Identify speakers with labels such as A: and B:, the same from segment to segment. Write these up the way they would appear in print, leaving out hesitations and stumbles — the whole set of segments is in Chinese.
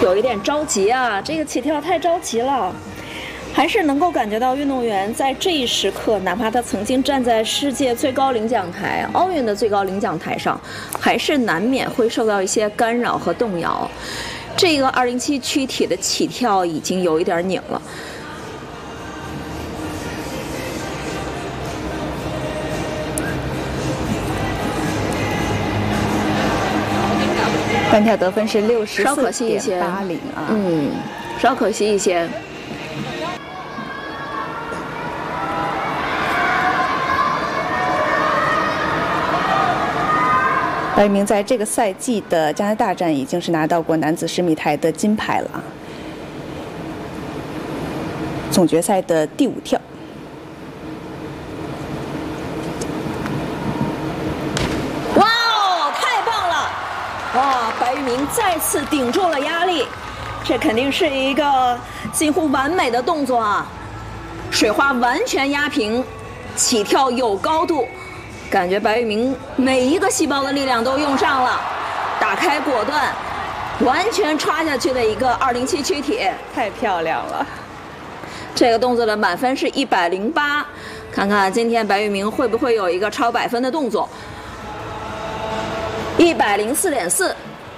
A: 有一点着急啊，这个起跳太着急了。还是能够感觉到运动员在这一时刻，哪怕他曾经站在世界最高领奖台、奥运的最高领奖台上，还是难免会受到一些干扰和动摇。这个207躯体的起跳已经有一点拧了。
B: 单跳得分是
A: 稍可惜一些
B: 64.80啊，
A: 稍可惜一些。
B: 白玉明在这个赛季的加拿大站已经是拿到过男子10米台的金牌了啊，总决赛的第5跳。
A: 哇哦，太棒了！哇，白玉明再次顶住了压力，这肯定是一个近乎完美的动作啊！水花完全压平，起跳有高度。感觉白玉明每一个细胞的力量都用上了，打开果断，完全插下去的一个207躯体，
B: 太漂亮了！
A: 这个动作的满分是108，看看今天白玉明会不会有一个超100分的动作。104.4。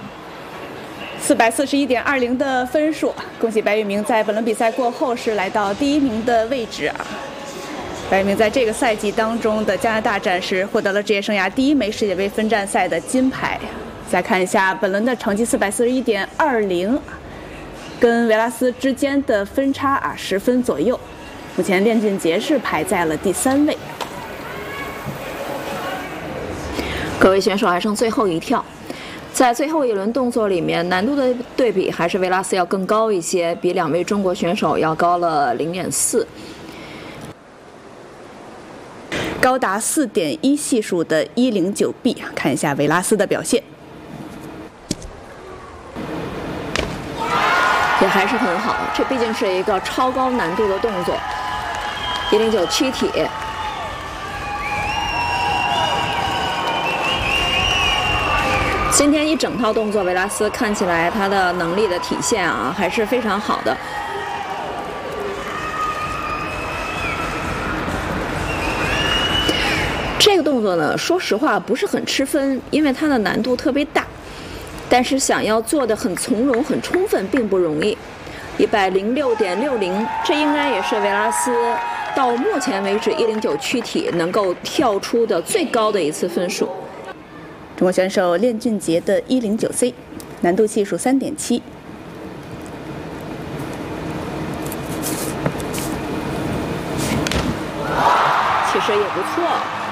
B: 441.20的分数，恭喜白玉明在本轮比赛过后是来到第1名的位置啊！白玉明在这个赛季当中的加拿大站是获得了职业生涯第1枚世界杯分站赛的金牌。再看一下本轮的成绩441.20，跟维拉斯之间的分差啊10分左右。目前练俊杰是排在了第3位。
A: 各位选手还剩最后一跳，在最后一轮动作里面，难度的对比还是维拉斯要更高一些，比2位中国选手要高了0.4。
B: 高达4.1系数的109B， 看一下维拉斯的表现，
A: 也还是很好。这毕竟是一个超高难度的动作，109躯体。今天一整套动作，维拉斯看起来他的能力的体现啊，还是非常好的。这个动作呢，说实话不是很吃分，因为它的难度特别大，但是想要做得很从容、很充分，并不容易。106.60，这应该也是维拉斯到目前为止109躯体能够跳出的最高的一次分数。
B: 中国选手练俊杰的109C， 难度系数3.7。
A: 其实也不错。